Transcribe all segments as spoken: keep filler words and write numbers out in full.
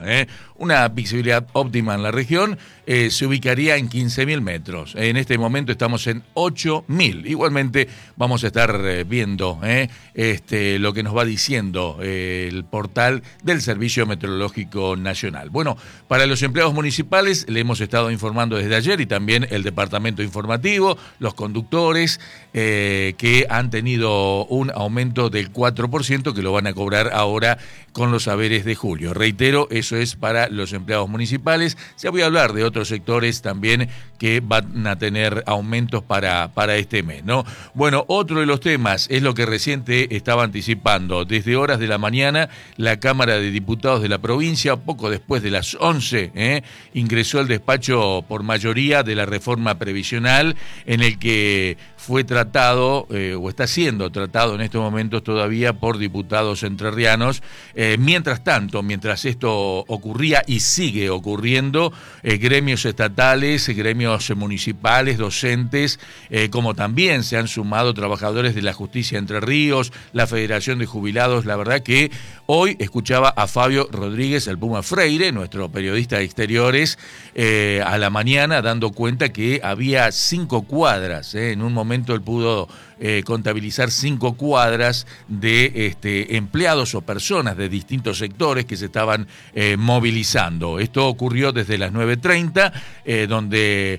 ¿eh? Una visibilidad óptima en la región eh, se ubicaría en quince mil metros. En este momento estamos en ocho mil. Igualmente vamos a estar eh, viendo eh, este, lo que nos va diciendo eh, el portal del Servicio Meteorológico Nacional. Bueno, para los empleados municipales le hemos estado informando desde ayer y también el departamento informativo, los conductores eh, que han tenido un aumento del cuatro por ciento que lo van a cobrar ahora con los haberes de julio. Reitero, eso es para los empleados municipales. Ya voy a hablar de otros sectores también que van a tener aumentos para, para este mes, ¿no? Bueno, otro de los temas es lo que reciente estaba anticipando. Desde horas de la mañana, la Cámara de Diputados de la provincia, poco después de las once, ¿eh? ingresó el despacho por mayoría de la reforma previsional, en el que fue tratado, eh, o está siendo tratado en estos momentos todavía por diputados entrerrianos. Eh, mientras tanto, mientras esto ocurría y sigue ocurriendo, eh, gremios estatales, gremios municipales, docentes, eh, como también se han sumado trabajadores de la justicia Entre Ríos, la Federación de Jubilados. La verdad que hoy escuchaba a Fabio Rodríguez, el Puma Freire, nuestro periodista de exteriores, eh, a la mañana dando cuenta que había cinco cuadras, eh, en un momento él pudo eh, contabilizar cinco cuadras de este, empleados o personas de distintos sectores que se estaban eh, movilizando. Esto ocurrió desde las nueve treinta, eh, donde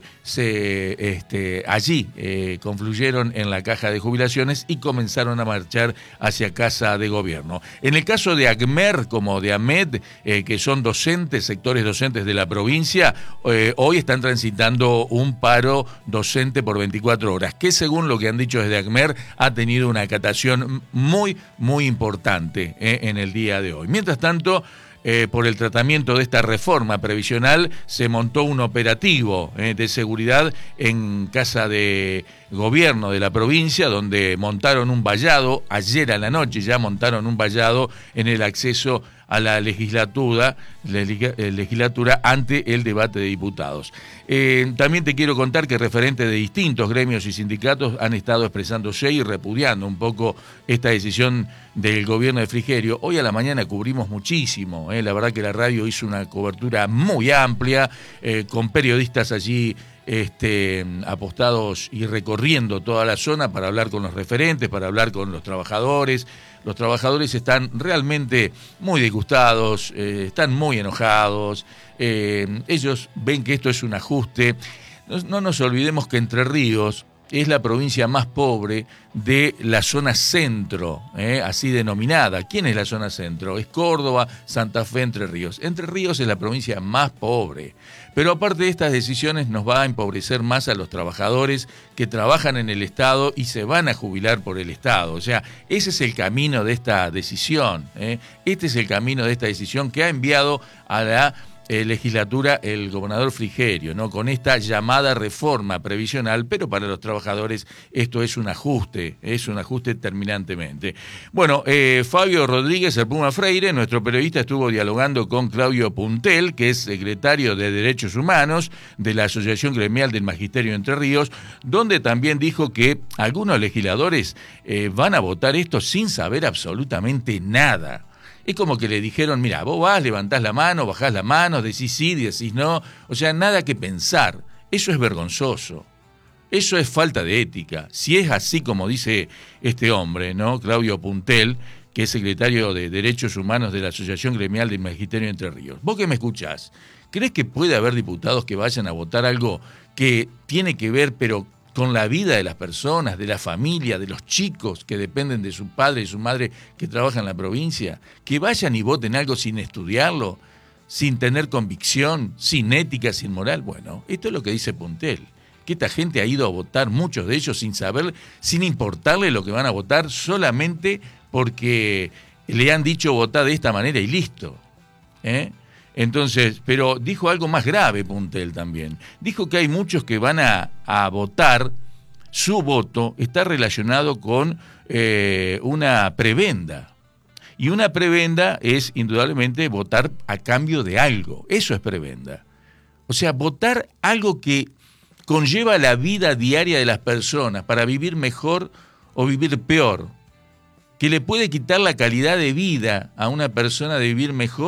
se, este, allí eh, confluyeron en la caja de jubilaciones y comenzaron a marchar hacia Casa de Gobierno. En el caso de ACMER, como de AMED, eh, que son docentes, sectores docentes de la provincia, eh, hoy están transitando un paro docente por veinticuatro horas, que según lo que han dicho desde ACMER, ha tenido una acatación muy, muy importante eh, en el día de hoy. Mientras tanto, Eh, por el tratamiento de esta reforma previsional, se montó un operativo eh, de seguridad en Casa de Gobierno de la provincia, donde montaron un vallado, ayer a la noche ya montaron un vallado en el acceso a la legislatura, la legislatura ante el debate de diputados. Eh, también te quiero contar que referentes de distintos gremios y sindicatos han estado expresándose y repudiando un poco esta decisión del gobierno de Frigerio. Hoy a la mañana cubrimos muchísimo, eh, la verdad que la radio hizo una cobertura muy amplia, eh, con periodistas allí Este, apostados y recorriendo toda la zona para hablar con los referentes, para hablar con los trabajadores. Los trabajadores están realmente muy disgustados, eh, están muy enojados, eh, ellos ven que esto es un ajuste. No, no nos olvidemos que Entre Ríos es la provincia más pobre de la zona centro, eh, así denominada. ¿Quién es la zona centro? Es Córdoba, Santa Fe, Entre Ríos. Entre Ríos es la provincia más pobre. Pero aparte de estas decisiones nos va a empobrecer más a los trabajadores que trabajan en el Estado y se van a jubilar por el Estado. O sea, ese es el camino de esta decisión, eh. Este es el camino de esta decisión que ha enviado a la Eh, legislatura el gobernador Frigerio, ¿no? Con esta llamada reforma previsional, pero para los trabajadores esto es un ajuste, es un ajuste terminantemente. Bueno, eh, Fabio Rodríguez, el Puma Freire, nuestro periodista, estuvo dialogando con Claudio Puntel, que es secretario de Derechos Humanos de la Asociación Gremial del Magisterio de Entre Ríos, donde también dijo que algunos legisladores eh, van a votar esto sin saber absolutamente nada. Es como que le dijeron, mira, vos vas, levantás la mano, bajás la mano, decís sí, decís no. O sea, nada que pensar. Eso es vergonzoso. Eso es falta de ética. Si es así como dice este hombre, ¿no? Claudio Puntel, que es secretario de Derechos Humanos de la Asociación Gremial del Magisterio de Entre Ríos. Vos que me escuchás, ¿crees que puede haber diputados que vayan a votar algo que tiene que ver, pero con la vida de las personas, de la familia, de los chicos que dependen de su padre y su madre que trabajan en la provincia, que vayan y voten algo sin estudiarlo, sin tener convicción, sin ética, sin moral? Bueno, esto es lo que dice Puntel, que esta gente ha ido a votar, muchos de ellos sin saber, sin importarle lo que van a votar, solamente porque le han dicho votar de esta manera y listo, ¿eh? Entonces, pero dijo algo más grave Puntel también. Dijo que hay muchos que van a, a votar, su voto está relacionado con eh, una prebenda. Y una prebenda es indudablemente votar a cambio de algo. Eso es prebenda. O sea, votar algo que conlleva la vida diaria de las personas para vivir mejor o vivir peor. Que le puede quitar la calidad de vida a una persona de vivir mejor,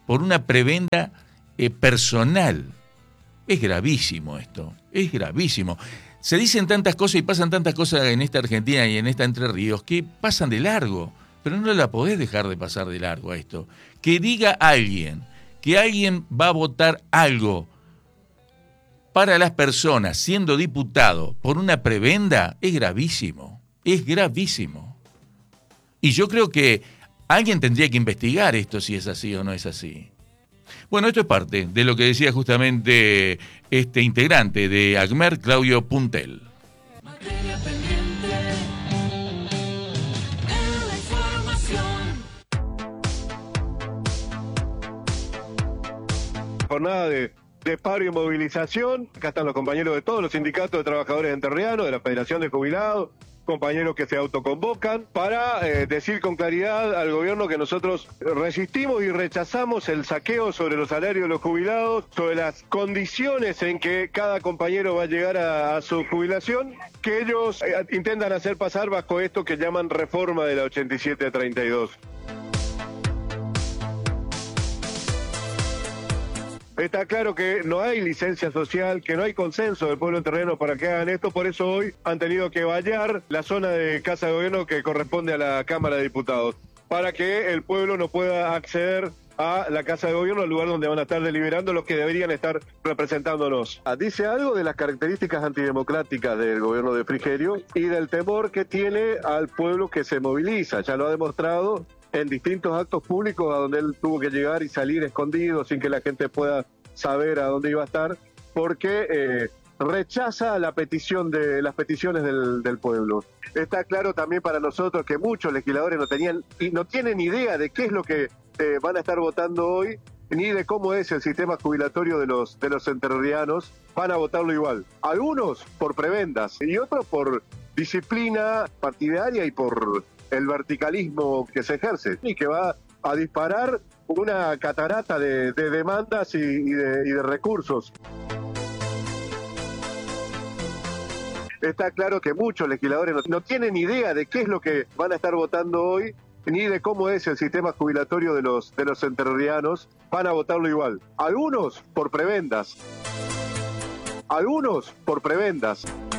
por una prebenda eh, personal. Es gravísimo esto, es gravísimo. Se dicen tantas cosas y pasan tantas cosas en esta Argentina y en esta Entre Ríos que pasan de largo, pero no la podés dejar de pasar de largo a esto. Que diga alguien que alguien va a votar algo para las personas siendo diputado por una prebenda es gravísimo, es gravísimo. Y yo creo que alguien tendría que investigar esto si es así o no es así. Bueno, esto es parte de lo que decía justamente este integrante de ACMER, Claudio Puntel. Materia pendiente en la información. Jornada de, de paro y movilización. Acá están los compañeros de todos los sindicatos de trabajadores entrerrianos, de la Federación de Jubilados, compañeros que se autoconvocan para eh, decir con claridad al gobierno que nosotros resistimos y rechazamos el saqueo sobre los salarios de los jubilados, sobre las condiciones en que cada compañero va a llegar a, a su jubilación, que ellos eh, intentan hacer pasar bajo esto que llaman reforma de la ochenta y siete a treinta y dos. Está claro que no hay licencia social, que no hay consenso del pueblo entrerriano para que hagan esto, por eso hoy han tenido que vallar la zona de Casa de Gobierno que corresponde a la Cámara de Diputados, para que el pueblo no pueda acceder a la Casa de Gobierno, al lugar donde van a estar deliberando los que deberían estar representándonos. Dice algo de las características antidemocráticas del gobierno de Frigerio y del temor que tiene al pueblo que se moviliza. Ya lo ha demostrado en distintos actos públicos a donde él tuvo que llegar y salir escondido sin que la gente pueda saber a dónde iba a estar, porque eh, rechaza la petición de las peticiones del, del pueblo. Está claro también para nosotros que muchos legisladores no tenían y no tienen idea de qué es lo que eh, van a estar votando hoy, ni de cómo es el sistema jubilatorio de los de los entrerrianos. Van a votarlo igual. Algunos por prebendas y otros por disciplina partidaria y por el verticalismo que se ejerce y que va a disparar una catarata de, de demandas y, y, de, y de recursos. Está claro que muchos legisladores no, no tienen idea de qué es lo que van a estar votando hoy, ni de cómo es el sistema jubilatorio de los, de los entrerrianos. Van a votarlo igual. Algunos por prebendas. Algunos por prebendas.